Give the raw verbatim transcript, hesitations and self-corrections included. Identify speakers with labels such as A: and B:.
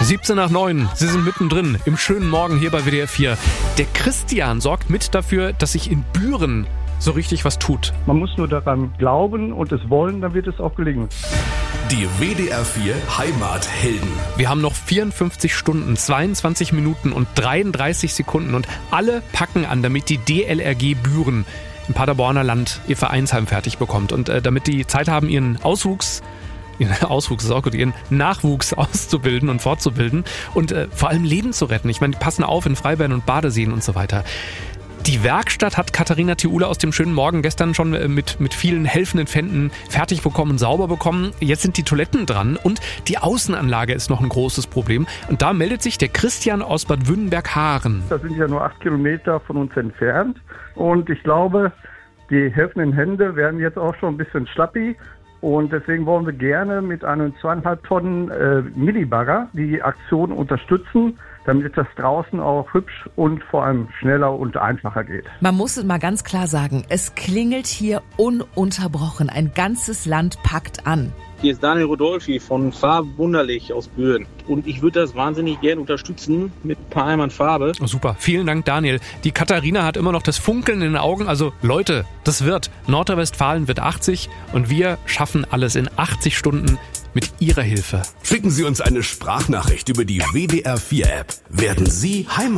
A: siebzehn nach neun, Sie sind mittendrin im schönen Morgen hier bei W D R vier. Der Christian sorgt mit dafür, dass sich in Büren so richtig was tut.
B: Man muss nur daran glauben und es wollen, dann wird es auch gelingen.
C: Die W D R vier Heimathelden.
A: Wir haben noch vierundfünfzig Stunden, zweiundzwanzig Minuten und dreiunddreißig Sekunden und alle packen an, damit die D L R G Büren im Paderborner Land ihr Vereinsheim fertig bekommt. Und äh, damit die Zeit haben, ihren Auswuchs Ihren Auswuchs ist auch gut, ihren Nachwuchs auszubilden und fortzubilden und äh, vor allem Leben zu retten. Ich meine, die passen auf in Freibädern und Badeseen und so weiter. Die Werkstatt hat Katharina Thiula aus dem schönen Morgen gestern schon mit, mit vielen helfenden Fänden fertig bekommen und sauber bekommen. Jetzt sind die Toiletten dran und die Außenanlage ist noch ein großes Problem. Und da meldet sich der Christian aus Bad Wünnenberg-Haaren.
B: Das sind ja nur acht Kilometer von uns entfernt. Und ich glaube, die helfenden Hände werden jetzt auch schon ein bisschen schlappi. Und deswegen wollen wir gerne mit einem zweieinhalb Tonnen äh, Millibagger die Aktion unterstützen, damit das draußen auch hübsch und vor allem schneller und einfacher geht.
D: Man muss es mal ganz klar sagen, es klingelt hier ununterbrochen. Ein ganzes Land packt an.
E: Hier ist Daniel Rodolfi von Farbwunderlich aus Büren. Und ich würde das wahnsinnig gern unterstützen mit ein paar Eimern Farbe.
A: Oh, super, vielen Dank, Daniel. Die Katharina hat immer noch das Funkeln in den Augen. Also Leute, das wird. Nordrhein-Westfalen wird achtzig und wir schaffen alles in achtzig Stunden mit Ihrer Hilfe.
C: Schicken Sie uns eine Sprachnachricht über die W D R vier App. Werden Sie Heimat